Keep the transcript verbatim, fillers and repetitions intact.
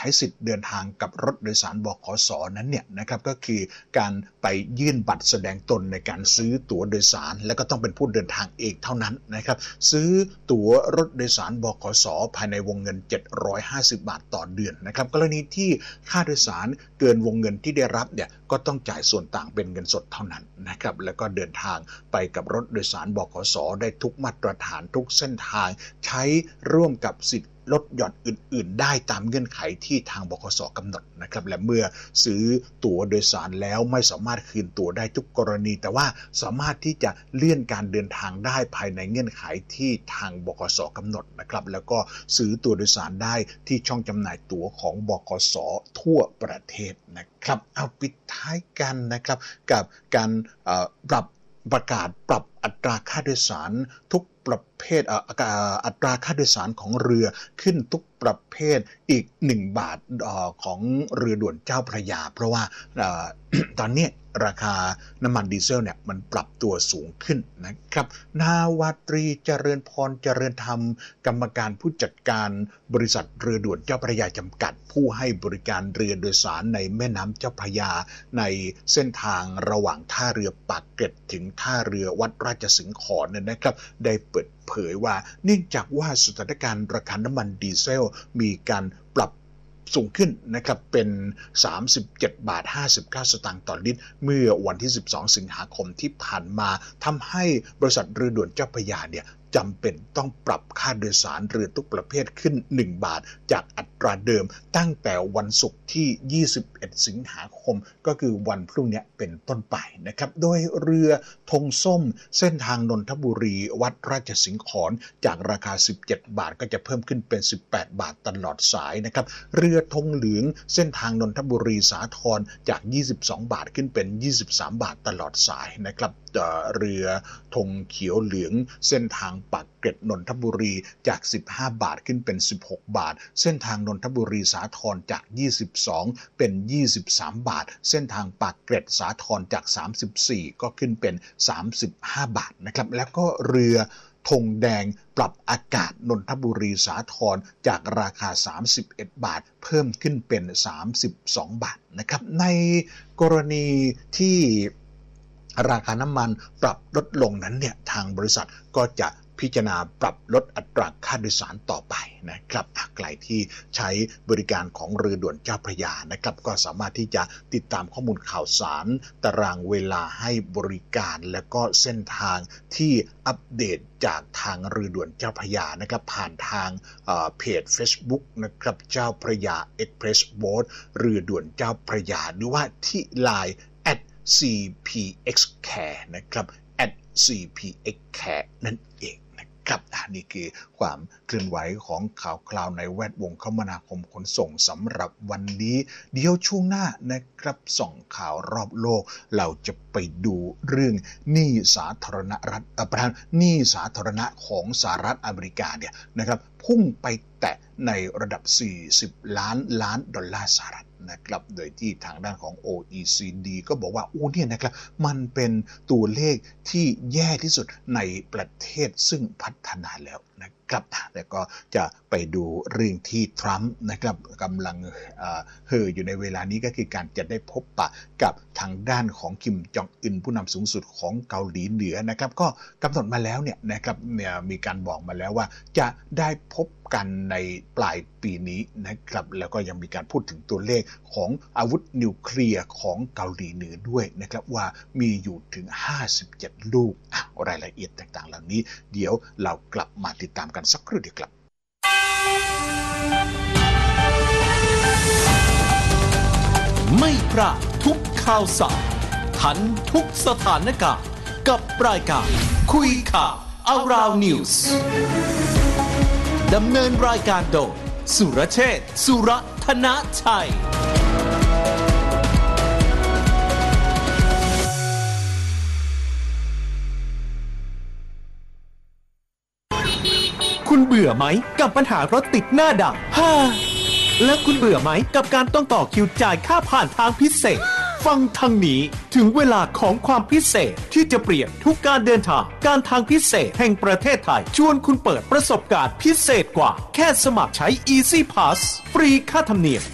ช้สิทธิ์เดินทางกับรถโดยสารบขส.นั้นเนี่ยนะครับก็คือการไปยื่นบัตรแสดงตนในการซื้อตั๋วโดยสารและก็ต้องเป็นผู้เดินทางเองเท่านั้นนะครับซื้อตั๋วรถโดยสารบขส.ภายในวงเงินเจ็ดร้อยห้าสิบบาทต่อเดือนนะครับกรณีที่ค่าโดยสารเกินวงเงินที่ได้รับเนี่ยก็ต้องจ่ายส่วนต่างเป็นเงินสดเท่านั้นนะครับแล้วก็เดินทางไปกับรถโดยสารบขส.ได้ทุกมาตรฐานทุกเส้นทางใช้ร่วมกับสิทธิลดหย่อนอื่นๆได้ตามเงื่อนไขที่ทางบขส.กำหนดนะครับและเมื่อซื้อตั๋วโดยสารแล้วไม่สามารถคืนตั๋วได้ทุกกรณีแต่ว่าสามารถที่จะเลื่อนการเดินทางได้ภายในเงื่อนไขที่ทางบขส.กำหนดนะครับแล้วก็ซื้อตั๋วโดยสารได้ที่ช่องจำหน่ายตั๋วของบขส.ทั่วประเทศนะครับเอาปิดท้ายกันนะครับกับการปรับประกาศปรับอัตราค่าโดยสารทุกประเภทอัตราค่าโดยสารของเรือขึ้นทุกประเภทอีกหนึ่งบาทของเรือด่วนเจ้าพระยาเพราะว่า ตอนนี้ราคาน้ำมันดีเซลเนี่ยมันปรับตัวสูงขึ้นนะครับนาวาตรีเจริญพรเจริญธรรมกรรมการผู้จัดการบริษัทเรือด่วนเจ้าพระยาจำกัดผู้ให้บริการเรือโดยสารในแม่น้ำเจ้าพระยาในเส้นทางระหว่างท่าเรือปากเกร็ดถึงท่าเรือวัดราชสิงห์ขอนเนี่ยนะครับได้เปิดเผยว่าเนื่องจากว่าสถานการณ์ราคาน้ำมันดีเซลมีการปรับสูงขึ้นนะครับเป็นสามสิบเจ็ดบาทห้าสิบเก้าสตางค์ต่อลิตรเมื่อวันที่สิบสองสิงหาคมที่ผ่านมาทำให้บริษัทเรือด่วนเจ้าพระยาเนี่ยจำเป็นต้องปรับค่าโดยสารเรือทุกประเภทขึ้นหนึ่งบาทจากอัตราเดิมตั้งแต่วันศุกร์ที่ยี่สิบเอ็ดสิงหาคมก็คือวันพรุ่งนี้เป็นต้นไปนะครับโดยเรือธงส้มเส้นทางนนทบุรีวัดราชสิงห์ขอนจากราคาสิบเจ็ดบาทก็จะเพิ่มขึ้นเป็นสิบแปดบาทตลอดสายนะครับเรือธงเหลืองเส้นทางนนทบุรีสาทรจากยี่สิบสองบาทขึ้นเป็นยี่สิบสามบาทตลอดสายนะครับเรือธงเขียวเหลืองเส้นทางปากเกร็ดนนทบุรีจากสิบห้าบาทขึ้นเป็นสิบหกบาทเส้นทางนนทบุรีสาทรจากยี่สิบสองเป็นยี่สิบสามบาทเส้นทางปากเกร็ดสาทรจากสามสิบสี่ก็ขึ้นเป็นสามสิบห้าบาทนะครับแล้วก็เรือธงแดงปรับอากาศนนทบุรีสาทรจากราคาสามสิบเอ็ดบาทเพิ่มขึ้นเป็นสามสิบสองบาทนะครับในกรณีที่ราคาน้ำมันปรับลดลงนั้นเนี่ยทางบริษัทก็จะพิจารณาปรับลดอัตราค่าโดยสารต่อไปนะครับใครที่ใช้บริการของเรือด่วนเจ้าพระยานะครับก็สามารถที่จะติดตามข้อมูลข่าวสารตารางเวลาให้บริการและก็เส้นทางที่อัปเดตจากทางเรือด่วนเจ้าพระยานะครับผ่านทางเพจ Facebook นะครับเจ้าพระยา Express Boat เรือด่วนเจ้าพระยาหรือว่าที่ ไลน์ แอท ซี พี เอ็กซ์ แคร์ นะครับ แอท ซี พี เอ็กซ์ แคร์ นั่นเองครับนี่คือความเคลื่อนไหวของข่าวคราวในแวดวงคมนาคมขนส่งสำหรับวันนี้เดี๋ยวช่วงหน้านะครับส่องข่าวรอบโลกเราจะไปดูเรื่องหนี้สาธารณรัฐประธานหนี้สาธารณะของสหรัฐอเมริกาเนี่ยนะครับพุ่งไปแตะในระดับสี่สิบล้านล้านดอลลาร์สหรัฐนะครับโดยที่ทางด้านของ โอ อี ซี ดี ก็บอกว่าโอ้เนี่ยนะครับมันเป็นตัวเลขที่แย่ที่สุดในประเทศซึ่งพัฒนาแล้วนะครับแต่ก็จะไปดูเรื่องที่ทรัมป์นะครับกำลังเห่ออยู่ในเวลานี้ก็คือการจะได้พบปะกับทางด้านของคิมจองอึนผู้นำสูงสุดของเกาหลีเหนือนะครับก็กำหนดมาแล้วเนี่ยนะครับเนี่ยมีการบอกมาแล้วว่าจะได้พบกันในปลายปีนี้นะครับแล้วก็ยังมีการพูดถึงตัวเลขของอาวุธนิวเคลียร์ของเกาหลีเหนือด้วยนะครับว่ามีอยู่ถึงห้าสิบเจ็ดลูกรายละเอียดต่างๆเหล่านี้เดี๋ยวเรากลับมาติดตามกันสักครู่เดียวครับไม่พลาดทุกข่าวสารทันทุกสถานการณ์กับรายการคุยข่าว Around News ดำเนินรายการโดยสุรเชษฐ์สุรธนชัยคุณเบื่อไหมกับปัญหารถติดหน้าด่านฮ่าแล้วคุณเบื่อไหมกับการต้องต่อคิวจ่ายค่าผ่านทางพิเศษฟังทางนี้ถึงเวลาของความพิเศษที่จะเปลี่ยนทุกการเดินทางการทางพิเศษแห่งประเทศไทยชวนคุณเปิดประสบการณ์พิเศษกว่าแค่สมัครใช้ Easy Pass ฟรีค่าธรรมเนียม